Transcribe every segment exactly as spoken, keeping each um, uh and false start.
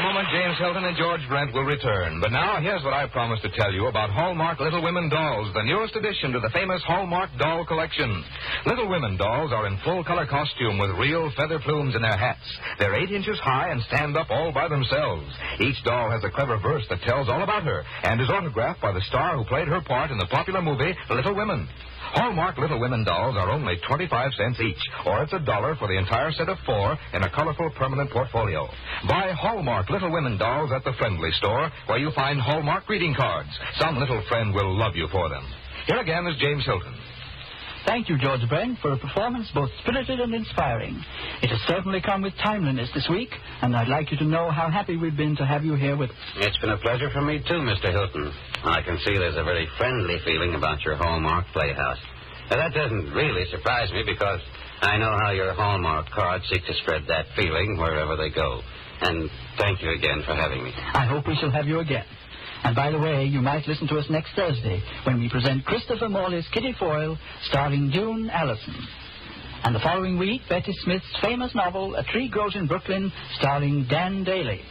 moment, James Hilton and George Brent will return. But now, here's what I promised to tell you about Hallmark Little Women dolls, the newest addition to the famous Hallmark doll collection. Little Women dolls are in full-color costume with real feather plumes in their hats. They're eight inches high and stand up all by themselves. Each doll has a clever verse that tells all about her and is autographed by the star who played her part in the popular movie Little Women. Hallmark Little Women dolls are only twenty-five cents each, or it's a dollar for the entire set of four in a colorful permanent portfolio. Buy Hallmark Little Women dolls at the Friendly Store, where you find Hallmark greeting cards. Some little friend will love you for them. Here again is James Hilton. Thank you, George Brent, for a performance both spirited and inspiring. It has certainly come with timeliness this week, and I'd like you to know how happy we've been to have you here with us. It's been a pleasure for me, too, Mister Hilton. I can see there's a very friendly feeling about your Hallmark Playhouse. Now, that doesn't really surprise me, because I know how your Hallmark cards seek to spread that feeling wherever they go. And thank you again for having me. I hope we shall have you again. And by the way, you might listen to us next Thursday when we present Christopher Morley's Kitty Foyle, starring June Allison. And the following week, Betty Smith's famous novel, A Tree Grows in Brooklyn, starring Dan Daly.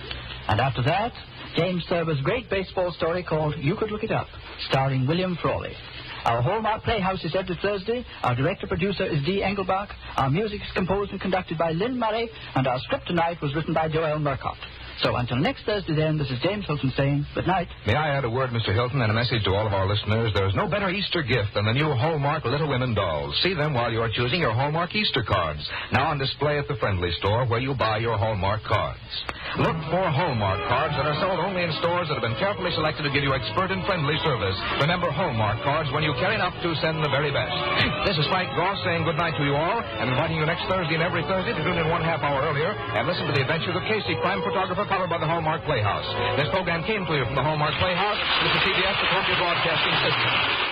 And after that, James Thurber's great baseball story called You Could Look It Up, starring William Frawley. Our Hallmark Playhouse is every Thursday. Our director-producer is Dee Engelbach. Our music is composed and conducted by Lynn Murray. And our script tonight was written by Joel Murcott. So until next Thursday, then, this is James Hilton saying good night. May I add a word, Mister Hilton, and a message to all of our listeners? There is no better Easter gift than the new Hallmark Little Women dolls. See them while you are choosing your Hallmark Easter cards. Now on display at the Friendly Store, where you buy your Hallmark cards. Look for Hallmark cards that are sold only in stores that have been carefully selected to give you expert and friendly service. Remember Hallmark cards when you care enough to send the very best. This is Frank Goss saying good night to you all, and inviting you next Thursday and every Thursday to tune in one half hour earlier and listen to the adventures of Casey, crime photographer, followed by the Hallmark Playhouse. This program came to you from the Hallmark Playhouse with the C B S, the Columbia Broadcasting System.